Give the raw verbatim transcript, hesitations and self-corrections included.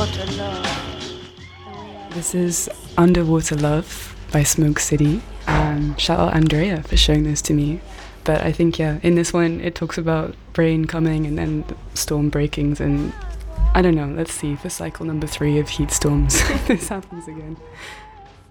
This is Underwater Love by Smoke City. Um, shout out Andrea for showing this to me. But I think, yeah, in this one it talks about rain coming and then the storm breakings, and I don't know, let's see for cycle number three of heat storms if this happens again.